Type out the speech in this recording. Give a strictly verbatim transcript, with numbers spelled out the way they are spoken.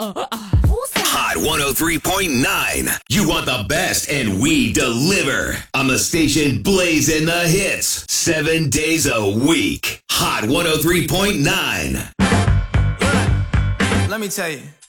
Hot one oh three point nine. You want the best, and we deliver. On the station blazing the hits. Seven days a week. Hot one oh three point nine. Let me tell you.